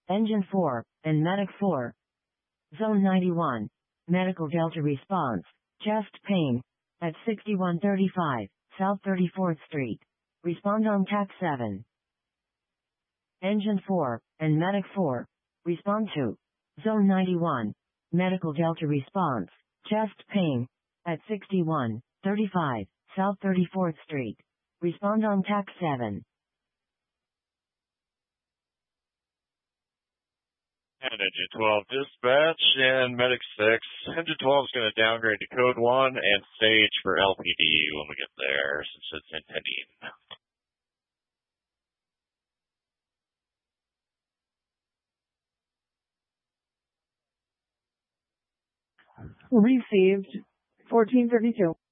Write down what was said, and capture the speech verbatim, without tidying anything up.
Engine four, and Medic four. Zone ninety-one. Medical Delta response. Chest pain. At sixty-one thirty-five, South thirty-fourth Street. Respond on T A C seven. Engine four, and Medic four. Respond to. Zone ninety-one. Medical Delta response. Chest pain. At sixty-one thirty-five, South thirty-fourth Street. Respond on T A C seven. And Engine twelve dispatch and Medic six. Engine twelve is going to downgrade to Code one and stage for L P D when we get there, since it's intending. Received. fourteen thirty-two.